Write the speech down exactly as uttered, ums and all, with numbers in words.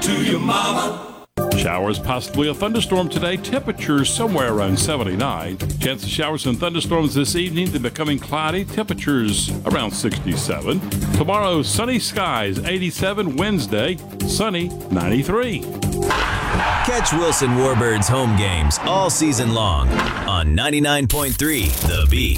to your mama. Showers, possibly a thunderstorm today. Temperatures somewhere around seventy-nine. Chance of showers and thunderstorms this evening. They're becoming cloudy. Temperatures around sixty-seven. Tomorrow, sunny skies, eighty-seven. Wednesday, sunny, ninety-three. Catch Wilson Warbird's home games all season long on ninety-nine point three The Beat.